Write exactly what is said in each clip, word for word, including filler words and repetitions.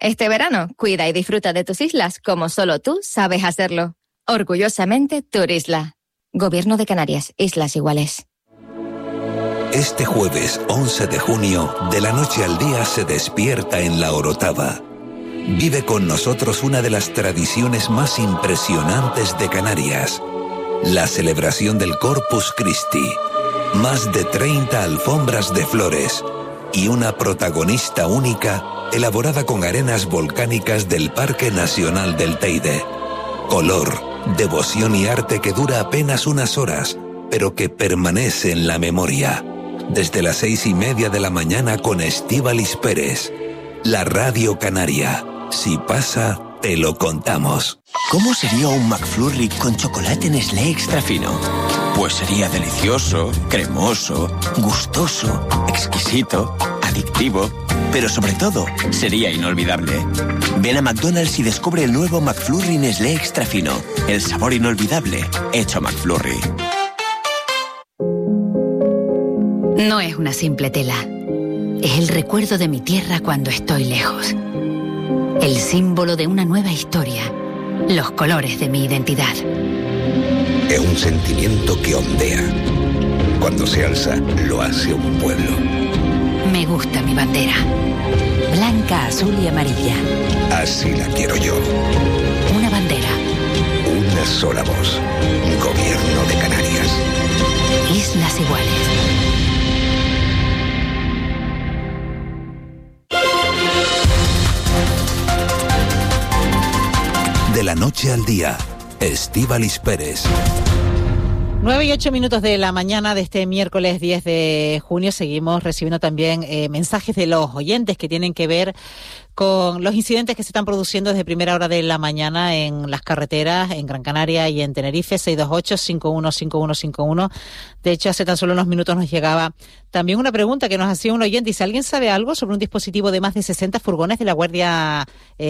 Este verano, cuida y disfruta de tus islas como solo tú sabes hacerlo. Orgullosamente Turisla. Gobierno de Canarias, Islas Iguales. Este jueves once de junio, de la noche al día se despierta en La Orotava. Vive con nosotros una de las tradiciones más impresionantes de Canarias, la celebración del Corpus Christi. Más de treinta alfombras de flores y una protagonista única elaborada con arenas volcánicas del Parque Nacional del Teide. Color, devoción y arte que dura apenas unas horas, pero que permanece en la memoria. Desde las seis y media de la mañana con Estíbaliz Pérez. La Radio Canaria. Si pasa, te lo contamos. ¿Cómo sería un McFlurry con chocolate Nestlé extra fino? Pues sería delicioso, cremoso, gustoso, exquisito, adictivo, pero sobre todo, sería inolvidable. Ven a McDonald's y descubre el nuevo McFlurry Nestlé extra fino. El sabor inolvidable, hecho McFlurry. No es una simple tela. Es el recuerdo de mi tierra cuando estoy lejos. El símbolo de una nueva historia. Los colores de mi identidad. Es un sentimiento que ondea. Cuando se alza, lo hace un pueblo. Me gusta mi bandera. Blanca, azul y amarilla. Así la quiero yo. Una bandera. Una sola voz. Gobierno de Canarias. Islas Iguales. De la noche al día, Estíbaliz Pérez. Nueve y ocho minutos de la mañana de este miércoles diez de junio. Seguimos recibiendo también eh, mensajes de los oyentes que tienen que ver con los incidentes que se están produciendo desde primera hora de la mañana en las carreteras en Gran Canaria y en Tenerife. Seis dos ocho, cinco uno cinco uno cinco uno. De hecho, hace tan solo unos minutos nos llegaba también una pregunta que nos hacía un oyente. Dice, ¿alguien sabe algo sobre un dispositivo de más de sesenta furgones de la Guardia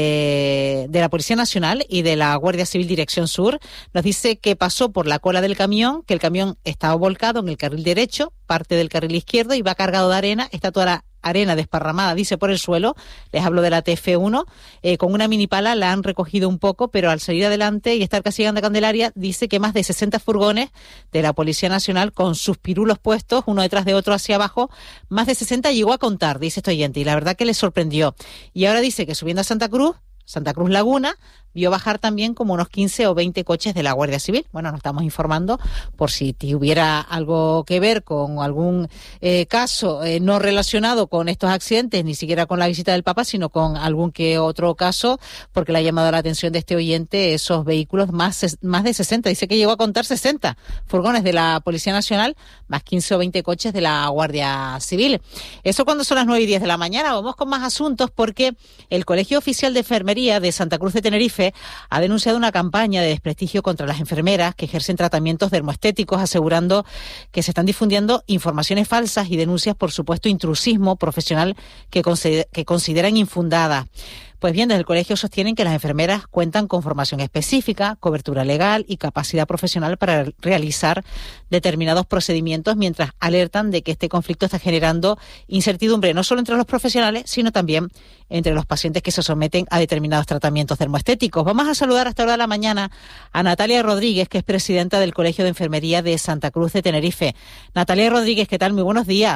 eh, de la Policía Nacional y de la Guardia Civil Dirección Sur? Nos dice que pasó por la cola del camión, que el camión estaba volcado en el carril derecho, parte del carril izquierdo, y va cargado de arena. Está toda la arena desparramada, dice, por el suelo. Les hablo de la T F uno. Eh, con una mini pala la han recogido un poco, pero al salir adelante y estar casi llegando a Candelaria, dice que más de sesenta furgones de la Policía Nacional con sus pirulos puestos, uno detrás de otro hacia abajo, más de sesenta llegó a contar, dice este oyente, y la verdad que le sorprendió. Y ahora dice que subiendo a Santa Cruz, Santa Cruz Laguna, vio bajar también como unos quince o veinte coches de la Guardia Civil. Bueno, nos estamos informando por si hubiera algo que ver con algún eh, caso eh, no relacionado con estos accidentes, ni siquiera con la visita del Papa, sino con algún que otro caso, porque le ha llamado la atención de este oyente esos vehículos más, más de sesenta. Dice que llegó a contar sesenta furgones de la Policía Nacional, más quince o veinte coches de la Guardia Civil. Eso cuando son las nueve y diez de la mañana. Vamos con más asuntos, porque el Colegio Oficial de Enfermería de Santa Cruz de Tenerife ha denunciado una campaña de desprestigio contra las enfermeras que ejercen tratamientos dermoestéticos, asegurando que se están difundiendo informaciones falsas y denuncias por supuesto intrusismo profesional que, consider- que consideran infundadas. Pues bien, desde el colegio sostienen que las enfermeras cuentan con formación específica, cobertura legal y capacidad profesional para realizar determinados procedimientos, mientras alertan de que este conflicto está generando incertidumbre no solo entre los profesionales, sino también entre los pacientes que se someten a determinados tratamientos dermoestéticos. Vamos a saludar hasta hora de la mañana a Natalia Rodríguez, que es presidenta del Colegio de Enfermería de Santa Cruz de Tenerife. Natalia Rodríguez, ¿qué tal? Muy buenos días.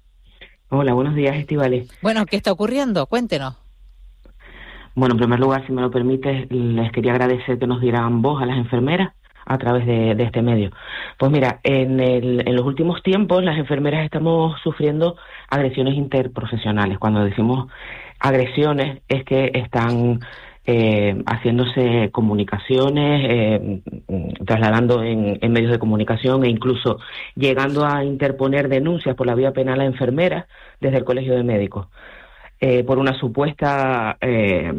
Hola, buenos días, Estíbaliz. Bueno, ¿qué está ocurriendo? Cuéntenos. Bueno, en primer lugar, si me lo permites, les quería agradecer que nos dieran voz a las enfermeras a través de, de este medio. Pues mira, en, el, en los últimos tiempos las enfermeras estamos sufriendo agresiones interprofesionales. Cuando decimos agresiones es que están eh, haciéndose comunicaciones, eh, trasladando en, en medios de comunicación e incluso llegando a interponer denuncias por la vía penal a enfermeras desde el Colegio de Médicos. Eh, por una supuesta eh,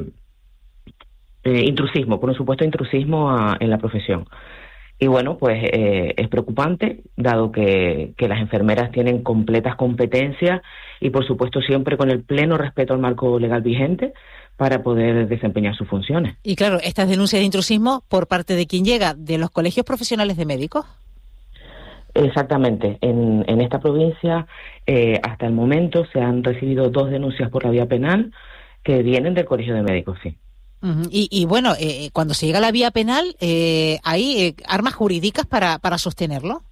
eh, intrusismo, por un supuesto intrusismo a, en la profesión. Y bueno, pues eh, es preocupante, dado que, que las enfermeras tienen completas competencias y por supuesto siempre con el pleno respeto al marco legal vigente para poder desempeñar sus funciones. Y claro, estas denuncias de intrusismo, ¿por parte de quién llega? ¿De los colegios profesionales de médicos? Exactamente. En, en esta provincia, eh, hasta el momento, se han recibido dos denuncias por la vía penal que vienen del Colegio de Médicos, sí. Uh-huh. Y, y bueno, eh, cuando se llega a la vía penal, eh, ¿hay eh, armas jurídicas para, para sostenerlo?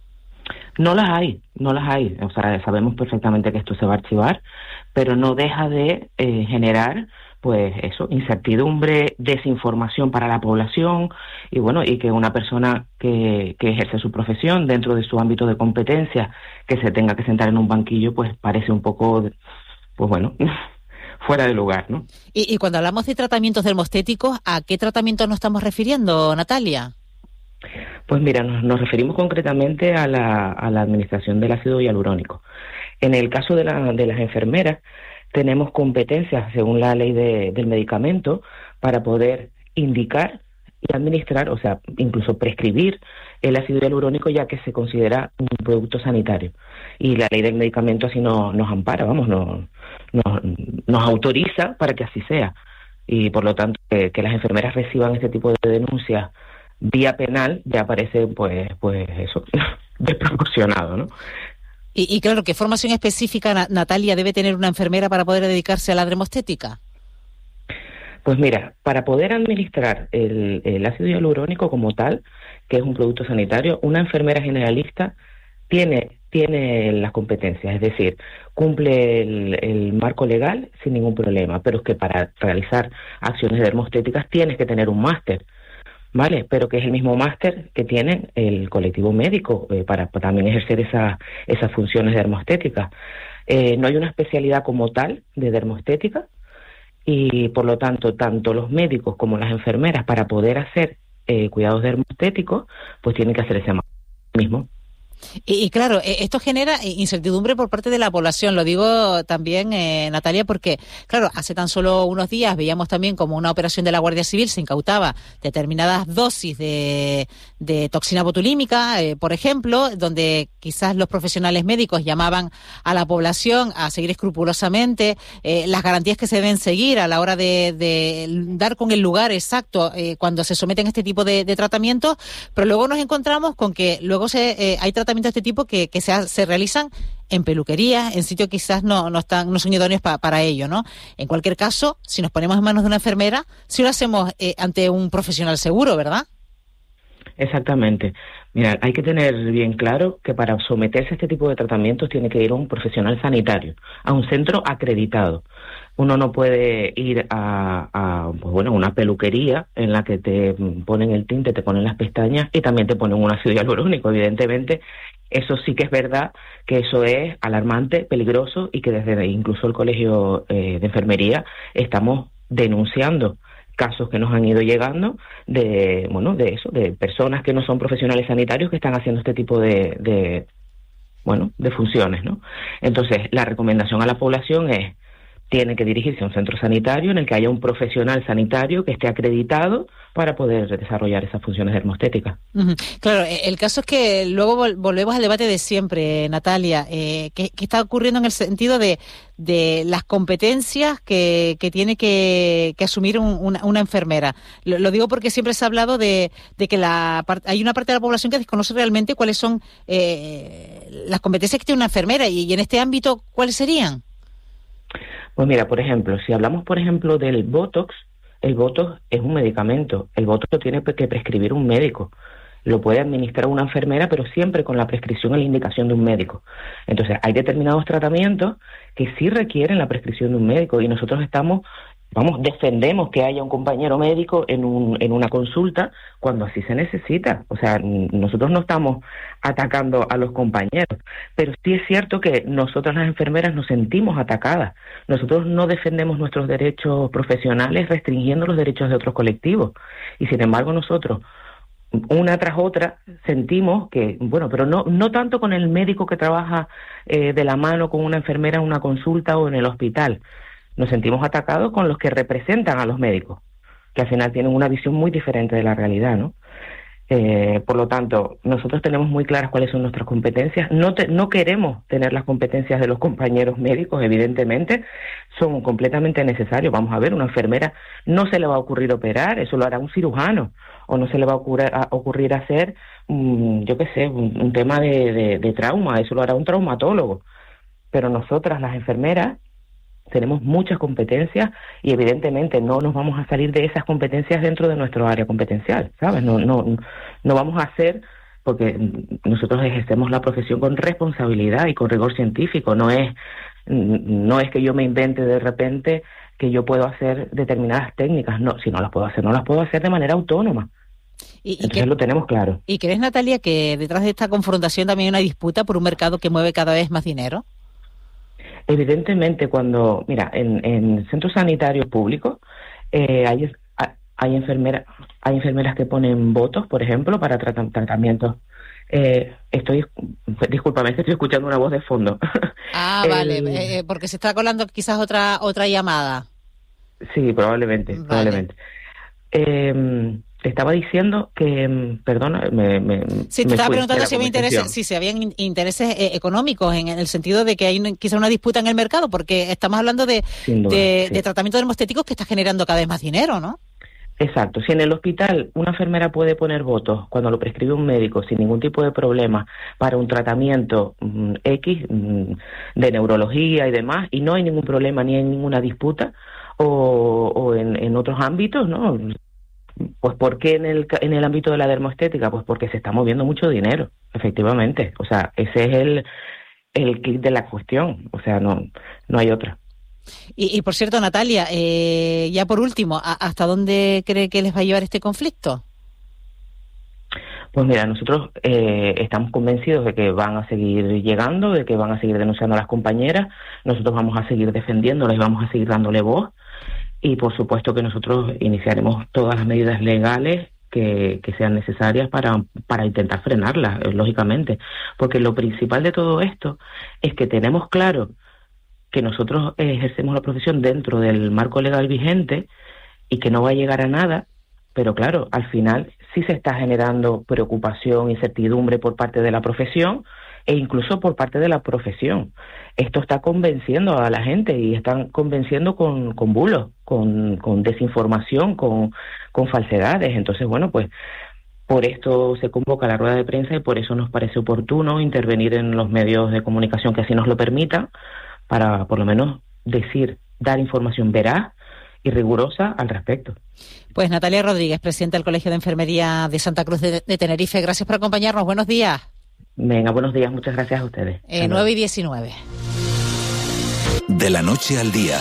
No las hay, no las hay. O sea, sabemos perfectamente que esto se va a archivar, pero no deja de eh, generar, pues eso, incertidumbre, desinformación para la población y bueno, y que una persona que, que ejerce su profesión dentro de su ámbito de competencia, que se tenga que sentar en un banquillo, pues parece un poco, pues bueno, fuera de lugar, ¿no? Y, y cuando hablamos de tratamientos dermostéticos, ¿a qué tratamientos nos estamos refiriendo, Natalia? Pues mira, nos, nos referimos concretamente a la, a la administración del ácido hialurónico. En el caso de, la, de las enfermeras, tenemos competencias, según la ley de, del medicamento, para poder indicar y administrar, o sea, incluso prescribir el ácido hialurónico, ya que se considera un producto sanitario. Y la ley del medicamento así no, nos ampara, vamos, nos, nos, nos autoriza para que así sea. Y por lo tanto, que, que las enfermeras reciban este tipo de denuncias vía penal ya parece, pues, pues eso, desproporcionado, ¿no? Y, y claro, ¿qué formación específica, Natalia, debe tener una enfermera para poder dedicarse a la dermostética? Pues mira, para poder administrar el, el ácido hialurónico como tal, que es un producto sanitario, una enfermera generalista tiene, tiene las competencias, es decir, cumple el, el marco legal sin ningún problema, pero es que para realizar acciones dermostéticas tienes que tener un máster. Vale, pero que es el mismo máster que tiene el colectivo médico eh, para, para también ejercer esa, esas funciones dermostéticas. Eh, no hay una especialidad como tal de dermostética y por lo tanto tanto los médicos como las enfermeras para poder hacer eh, cuidados dermostéticos pues tienen que hacer ese máster mismo. Y, y claro, esto genera incertidumbre por parte de la población, lo digo también, eh, Natalia, porque, claro, hace tan solo unos días veíamos también como una operación de la Guardia Civil se incautaba determinadas dosis de, de toxina botulímica, eh, por ejemplo, donde quizás los profesionales médicos llamaban a la población a seguir escrupulosamente eh, las garantías que se deben seguir a la hora de, de dar con el lugar exacto eh, cuando se someten a este tipo de, de tratamientos, pero luego nos encontramos con que luego se eh, hay tratamientos de este tipo que, que se, se realizan en peluquerías, en sitios que quizás no, no están, no son idóneos pa, para ello, ¿no? En cualquier caso, si nos ponemos en manos de una enfermera, si lo hacemos eh, ante un profesional seguro, ¿verdad? Exactamente. Mira, hay que tener bien claro que para someterse a este tipo de tratamientos tiene que ir a un profesional sanitario, a un centro acreditado. Uno no puede ir a, a pues bueno, una peluquería en la que te ponen el tinte, te ponen las pestañas y también te ponen un ácido hialurónico. Evidentemente, eso sí que es verdad que eso es alarmante, peligroso y que desde incluso el Colegio eh, de Enfermería estamos denunciando casos que nos han ido llegando de, bueno, de eso, de personas que no son profesionales sanitarios que están haciendo este tipo de, de bueno, de funciones, ¿no? Entonces, la recomendación a la población es tiene que dirigirse a un centro sanitario en el que haya un profesional sanitario que esté acreditado para poder desarrollar esas funciones dermostéticas. Uh-huh. Claro, el caso es que luego vol- volvemos al debate de siempre, Natalia, eh, que, que está ocurriendo en el sentido de, de las competencias que, que tiene que, que asumir un, una, una enfermera. Lo, lo digo porque siempre se ha hablado de, de que la hay una parte de la población que desconoce realmente cuáles son eh, las competencias que tiene una enfermera y, y en este ámbito, ¿cuáles serían? Pues mira, por ejemplo, si hablamos, por ejemplo, del Botox, el Botox es un medicamento. El Botox lo tiene que prescribir un médico. Lo puede administrar una enfermera, pero siempre con la prescripción y la indicación de un médico. Entonces, hay determinados tratamientos que sí requieren la prescripción de un médico y nosotros estamos, vamos, defendemos que haya un compañero médico en, un, en una consulta cuando así se necesita. O sea, nosotros no estamos atacando a los compañeros, pero sí es cierto que nosotros las enfermeras nos sentimos atacadas. Nosotros no defendemos nuestros derechos profesionales restringiendo los derechos de otros colectivos. Y sin embargo nosotros, una tras otra, sentimos que, bueno, pero no no tanto con el médico que trabaja eh, de la mano con una enfermera en una consulta o en el hospital. Nos sentimos atacados con los que representan a los médicos, que al final tienen una visión muy diferente de la realidad, ¿no? Eh, por lo tanto, nosotros tenemos muy claras cuáles son nuestras competencias. No, te, no queremos tener las competencias de los compañeros médicos, evidentemente, son completamente necesarios. Vamos a ver, una enfermera no se le va a ocurrir operar, eso lo hará un cirujano, o no se le va a ocurrir, a, ocurrir hacer, um, yo qué sé, un, un tema de, de, de trauma, eso lo hará un traumatólogo. Pero nosotras, las enfermeras, tenemos muchas competencias y evidentemente no nos vamos a salir de esas competencias dentro de nuestro área competencial, ¿sabes? No, no, no vamos a hacer, porque nosotros ejercemos la profesión con responsabilidad y con rigor científico, no es, no es que yo me invente de repente que yo puedo hacer determinadas técnicas, no, si no las puedo hacer, no las puedo hacer de manera autónoma. Y, y Entonces que, lo tenemos claro. ¿Y crees, Natalia, que detrás de esta confrontación también hay una disputa por un mercado que mueve cada vez más dinero? Evidentemente, cuando, mira, en, en centros sanitarios públicos eh, hay, hay, enfermeras, hay enfermeras que ponen votos, por ejemplo, para tratar, tratamientos. Eh, estoy, discúlpame, estoy escuchando una voz de fondo. Ah, El, vale, eh, porque se está colando quizás otra otra llamada. Sí, probablemente, vale. probablemente. Eh, Te estaba diciendo que, perdona, me, me Sí, te me estaba fui preguntando de si había intereses, si se habían intereses eh, económicos en, en el sentido de que hay quizá una disputa en el mercado, porque estamos hablando de, duda, de, sí. de tratamientos dermostéticos que está generando cada vez más dinero, ¿no? Exacto. Si en el hospital una enfermera puede poner votos cuando lo prescribe un médico sin ningún tipo de problema para un tratamiento mmm, X mmm, de neurología y demás, y no hay ningún problema ni hay ninguna disputa, o, o en, en otros ámbitos, ¿no? Pues ¿por qué en el, en el ámbito de la dermoestética? Pues porque se está moviendo mucho dinero, efectivamente. O sea, ese es el, el clic de la cuestión. O sea, no, no hay otra. Y, y por cierto, Natalia, eh, ya por último, ¿hasta dónde cree que les va a llevar este conflicto? Pues mira, nosotros eh, estamos convencidos de que van a seguir llegando, de que van a seguir denunciando a las compañeras. Nosotros vamos a seguir defendiéndolas y vamos a seguir dándole voz. Y por supuesto que nosotros iniciaremos todas las medidas legales que, que sean necesarias para, para intentar frenarlas, eh, lógicamente. Porque lo principal de todo esto es que tenemos claro que nosotros ejercemos la profesión dentro del marco legal vigente y que no va a llegar a nada, pero claro, al final sí se está generando preocupación, incertidumbre por parte de la profesión e incluso por parte de la profesión. Esto está convenciendo a la gente y están convenciendo con, con bulos, con, con desinformación, con, con falsedades. Entonces, bueno, pues por esto se convoca la rueda de prensa y por eso nos parece oportuno intervenir en los medios de comunicación que así nos lo permitan para, por lo menos, decir, dar información veraz y rigurosa al respecto. Pues Natalia Rodríguez, presidenta del Colegio de Enfermería de Santa Cruz de, de Tenerife, gracias por acompañarnos. Buenos días. Venga, buenos días, muchas gracias a ustedes. Eh, nueve y diecinueve. De la noche al día,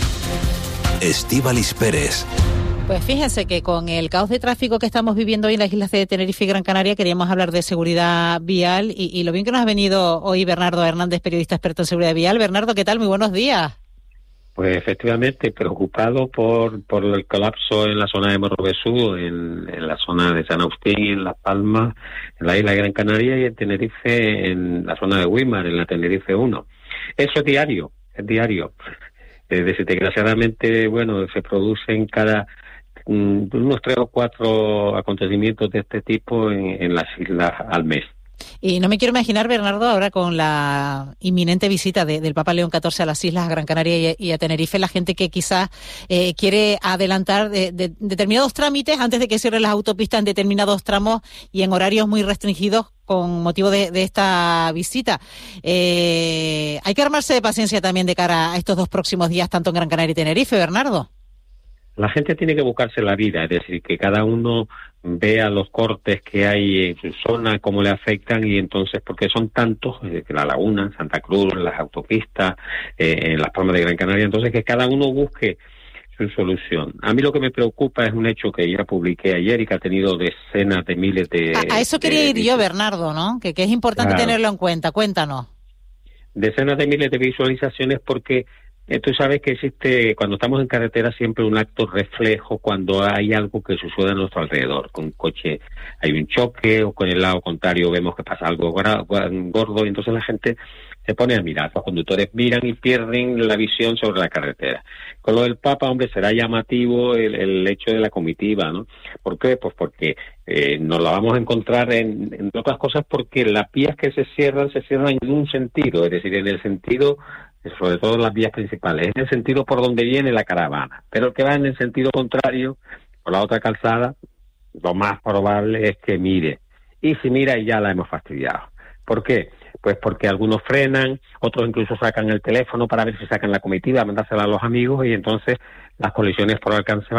Estíbaliz Pérez. Pues fíjense que con el caos de tráfico que estamos viviendo hoy en las islas de Tenerife y Gran Canaria, queríamos hablar de seguridad vial y, y lo bien que nos ha venido hoy Bernardo Hernández, periodista experto en seguridad vial. Bernardo, ¿qué tal? Muy buenos días. Pues efectivamente, preocupado por, por el colapso en la zona de Morrobeçú, en, en la zona de San Agustín, en Las Palmas, en la isla de Gran Canaria y en Tenerife, en la zona de Güímar, en la Tenerife uno. Eso es diario, es diario. Eh, desgraciadamente, bueno, se producen cada um, unos tres o cuatro acontecimientos de este tipo en, en las islas al mes. Y no me quiero imaginar, Bernardo, ahora con la inminente visita de, del Papa León catorce a las islas, a Gran Canaria y, y a Tenerife, la gente que quizás eh, quiere adelantar de, de, determinados trámites antes de que cierren las autopistas en determinados tramos y en horarios muy restringidos con motivo de, de esta visita. Eh, hay que armarse de paciencia también de cara a estos dos próximos días, tanto en Gran Canaria y Tenerife, Bernardo. La gente tiene que buscarse la vida, es decir, que cada uno vea los cortes que hay en su zona, cómo le afectan, y entonces, porque son tantos, eh, la Laguna, Santa Cruz, las autopistas, eh, en Las Palmas de Gran Canaria, entonces que cada uno busque su solución. A mí lo que me preocupa es un hecho que ya publiqué ayer y que ha tenido decenas de miles de... A, a eso quería de, ir yo, Bernardo, ¿no? Que, que es importante claro, tenerlo en cuenta. Cuéntanos. Decenas de miles de visualizaciones porque... Eh, tú sabes que existe, cuando estamos en carretera, siempre un acto reflejo cuando hay algo que sucede a nuestro alrededor. Con un coche hay un choque, o con el lado contrario vemos que pasa algo gordo, y entonces la gente se pone a mirar. Los conductores miran y pierden la visión sobre la carretera. Con lo del Papa, hombre, será llamativo el, el hecho de la comitiva, ¿no? ¿Por qué? Pues porque eh, nos la vamos a encontrar en, en otras cosas, porque las vías que se cierran, se cierran en un sentido, es decir, en el sentido... sobre todo las vías principales, en el sentido por donde viene la caravana, pero el que va en el sentido contrario, por la otra calzada, lo más probable es que mire, y si mira ya la hemos fastidiado. ¿Por qué? pues porque algunos frenan, otros incluso sacan el teléfono para ver si sacan la comitiva, mandársela a los amigos, y entonces las colisiones por alcance